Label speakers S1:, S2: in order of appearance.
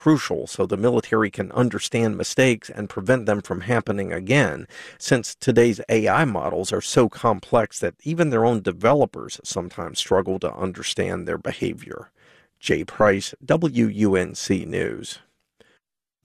S1: crucial so the military can understand mistakes and prevent them from happening again, since today's AI models are so complex that even their own developers sometimes struggle to understand their behavior. Jay Price, WUNC News.